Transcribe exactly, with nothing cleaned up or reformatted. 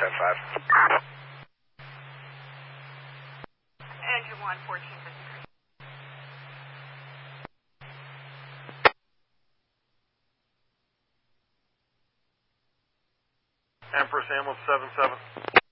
ten five. Engine one, fourteen fifty-three. Empress Ambulance seven seven.